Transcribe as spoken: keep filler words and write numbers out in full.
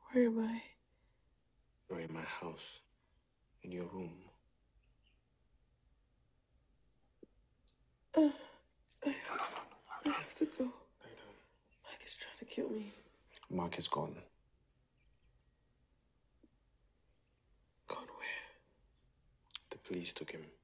Where am I? You're in my house. In your room. Uh, I, I have to go. Mike is trying to kill me. Mark is gone. Gone where? The police took him.